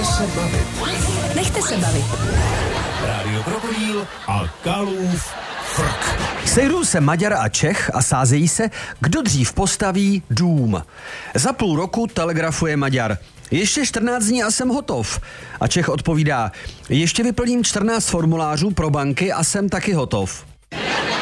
se bavit. Nechte se bavit. Rádio Krokodýl a Kalův frk. Sejdou se Maďar a Čech a sázejí se, kdo dřív postaví dům. Za půl roku telegrafuje Maďar: ještě 14 dní a jsem hotov. A Čech odpovídá: ještě vyplním 14 formulářů pro banky a jsem taky hotov.